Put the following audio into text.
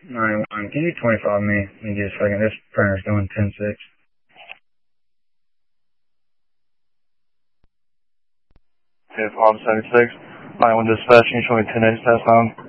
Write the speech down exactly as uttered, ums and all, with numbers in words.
nine one. Can you twenty-five me? Let me get a second. This printer's doing ten six. Okay, Farm seventy-six. nine one dispatch, can you show me ten eight southbound?